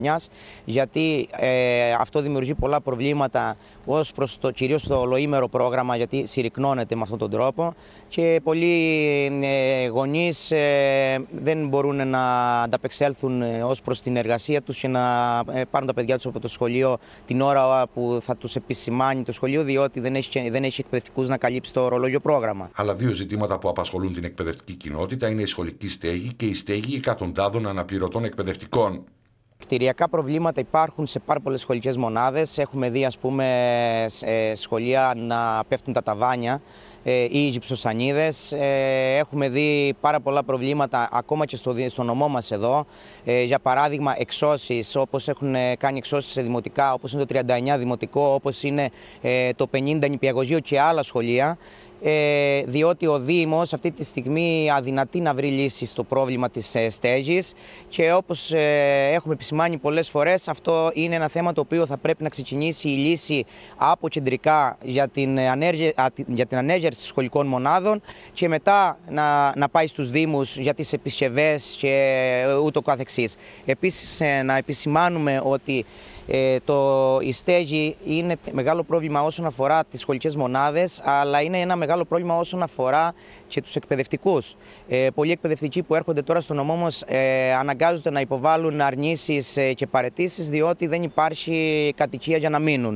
γιατί αυτό δημιουργεί πολλά προβλήματα ως προς κυρίως το ολοήμερο πρόγραμμα, γιατί συρρυκνώνεται με αυτόν τον τρόπο και πολλοί γονείς δεν μπορούν να ανταπεξέλθουν ως προς την εργασία τους και να πάρουν τα παιδιά τους από το σχολείο την ώρα που θα τους επισημάνει το σχολείο, διότι δεν έχει εκπαιδευτικούς να καλύψει το ορολόγιο πρόγραμμα. Άλλα δύο ζητήματα που απασχολούν την εκπαιδευτική κοινότητα είναι η σχολική στέγη και η στέγη εκατοντάδων αναπληρωτών εκπαιδευτικών. Κτηριακά προβλήματα υπάρχουν σε πάρα πολλές σχολικές μονάδες. Έχουμε δει, ας πούμε, σχολεία να πέφτουν τα ταβάνια ή γυψοσανίδες. Έχουμε δει πάρα πολλά προβλήματα ακόμα και στο νομό μας εδώ. Για παράδειγμα, εξώσεις, όπως έχουν κάνει εξώσεις σε δημοτικά, όπως είναι το 39 δημοτικό, όπως είναι το 50 νηπιαγωγείο και άλλα σχολεία. Διότι ο Δήμος αυτή τη στιγμή αδυνατεί να βρει λύση στο πρόβλημα της στέγης και όπως έχουμε επισημάνει πολλές φορές, αυτό είναι ένα θέμα το οποίο θα πρέπει να ξεκινήσει η λύση από κεντρικά για την ανέγερση σχολικών μονάδων και μετά να πάει στους Δήμους για τις επισκευές και ούτω καθεξής. Επίσης, να επισημάνουμε ότι η στέγη είναι μεγάλο πρόβλημα όσον αφορά τις σχολικές μονάδες, αλλά είναι ένα μεγάλο πρόβλημα όσον αφορά και τους εκπαιδευτικούς. Πολλοί εκπαιδευτικοί που έρχονται τώρα στο νομό μας αναγκάζονται να υποβάλουν αρνήσεις και παραιτήσεις, διότι δεν υπάρχει κατοικία για να μείνουν.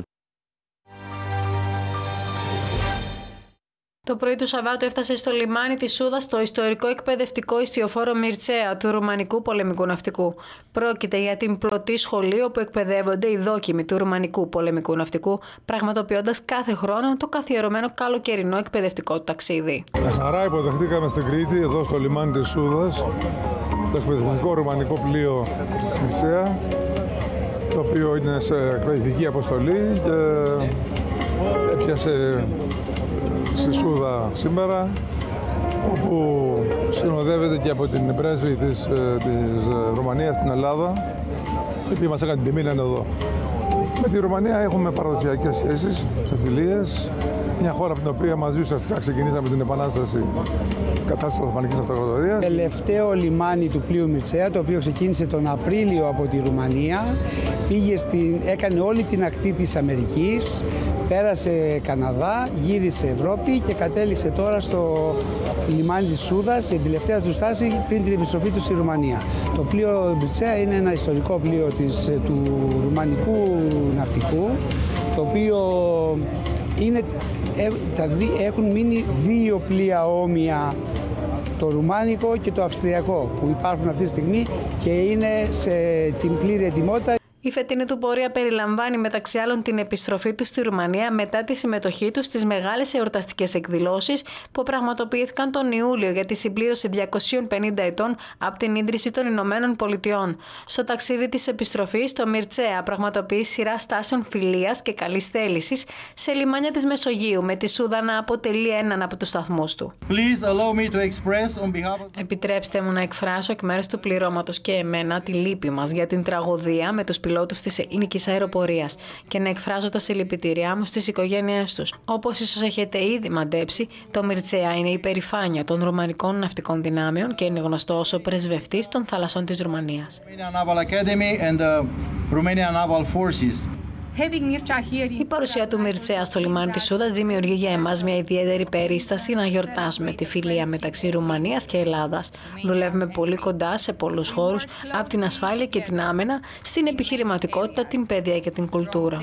Το πρωί του Σαββάτου έφτασε στο λιμάνι της Σούδας το ιστορικό εκπαιδευτικό ιστιοφόρο Μιρτσέα του Ρουμανικού Πολεμικού Ναυτικού. Πρόκειται για την πλωτή σχολή όπου εκπαιδεύονται οι δόκιμοι του Ρουμανικού Πολεμικού Ναυτικού, πραγματοποιώντας κάθε χρόνο το καθιερωμένο καλοκαιρινό εκπαιδευτικό ταξίδι. Με χαρά υποδεχτήκαμε στην Κρήτη, εδώ στο λιμάνι της Σούδας, το εκπαιδευτικό ρουμανικό πλοίο Μιρτσέα, το οποίο είναι σε εκπαιδευτική αποστολή και έπιασε στη Σούδα σήμερα, όπου συνοδεύεται και από την πρέσβη της Ρουμανίας στην Ελλάδα, η οποία μας έκανε την τιμή να είναι εδώ. Με τη Ρουμανία έχουμε παραδοσιακές σχέσεις, φιλίες, μια χώρα από την οποία μαζί ουσιαστικά ξεκινήσαμε την επανάσταση κατά της Οθωμανικής Αυτοκρατορίας. Τελευταίο λιμάνι του πλοίου Μιρτσέα, το οποίο ξεκίνησε τον Απρίλιο από τη Ρουμανία, έκανε όλη την ακτή της Αμερικής, πέρασε Καναδά, γύρισε Ευρώπη και κατέληξε τώρα στο λιμάνι της Σούδας για την τελευταία του στάση πριν την επιστροφή του στη Ρουμανία. Το πλοίο Μιρτσέα είναι ένα ιστορικό πλοίο του Ρουμανικού Ναυτικού, το οποίο έχουν μείνει δύο πλοία όμοια, το ρουμάνικο και το αυστριακό, που υπάρχουν αυτή τη στιγμή και είναι σε την πλήρη ετοιμότητα. Η φετινή του πορεία περιλαμβάνει μεταξύ άλλων την επιστροφή του στη Ρουμανία μετά τη συμμετοχή του στις μεγάλες εορταστικές εκδηλώσεις που πραγματοποιήθηκαν τον Ιούλιο για τη συμπλήρωση 250 ετών από την ίδρυση των Ηνωμένων Πολιτειών. Στο ταξίδι της επιστροφής, το Μιρτσέα πραγματοποιεί σειρά στάσεων φιλίας και καλής θέλησης σε λιμάνια της Μεσογείου, με τη Σούδα να αποτελεί έναν από τους σταθμούς του. Επιτρέψτε μου να εκφράσω εκ μέρους του πληρώματος και εμένα τη λύπη μας για την τραγωδία με τους πιλότους της ελληνικής αεροπορίας και να εκφράζω τα συλληπιτήριά μου στις οικογένειές τους. Όπως ίσως έχετε ήδη μαντέψει, το Μιρτσέα είναι η περηφάνεια των Ρουμανικών ναυτικών δυνάμεων και είναι γνωστό ως ο πρεσβευτής των θαλασσών της Ρουμανίας. Η παρουσία του Μιρτσέα στο λιμάνι της Σούδας δημιουργεί για εμάς μια ιδιαίτερη περίσταση να γιορτάσουμε τη φιλία μεταξύ Ρουμανίας και Ελλάδας. Δουλεύουμε πολύ κοντά σε πολλούς χώρους, από την ασφάλεια και την άμενα, στην επιχειρηματικότητα, την παιδεία και την κουλτούρα.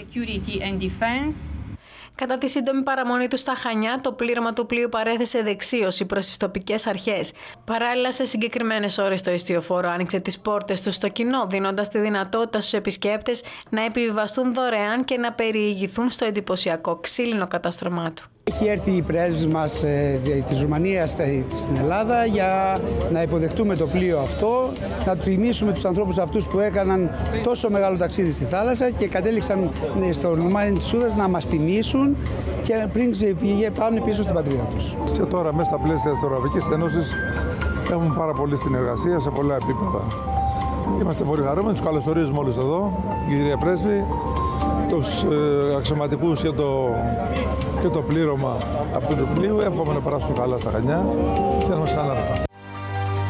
Κατά τη σύντομη παραμονή του στα Χανιά, το πλήρωμα του πλοίου παρέθεσε δεξίωση προς τις τοπικές αρχές. Παράλληλα, σε συγκεκριμένες ώρες το ιστιοφόρο άνοιξε τις πόρτες του στο κοινό, δίνοντας τη δυνατότητα στους επισκέπτες να επιβιβαστούν δωρεάν και να περιηγηθούν στο εντυπωσιακό ξύλινο κατάστρωμά του. Έχει έρθει η πρέσβης μας της Ρουμανίας στην Ελλάδα για να υποδεχτούμε το πλοίο αυτό, να τιμήσουμε τους ανθρώπους αυτούς που έκαναν τόσο μεγάλο ταξίδι στη θάλασσα και κατέληξαν στο λιμάνι της Σούδας να μας τιμήσουν και πριν πάνε πίσω στην πατρίδα τους. Και τώρα μέσα στα πλαίσια της Ευρωπαϊκής Ένωσης έχουμε πάρα πολύ συνεργασία σε πολλά επίπεδα. Είμαστε πολύ χαρούμενοι, τους καλωσορίζουμε όλους εδώ, η κυρία Πρέσβη, τους αξιωματικούς και το πλήρωμα αυτού του πλοίου. Εύχομαι να περάσουν καλά στα Χανιά και να μας ξανάρθουν.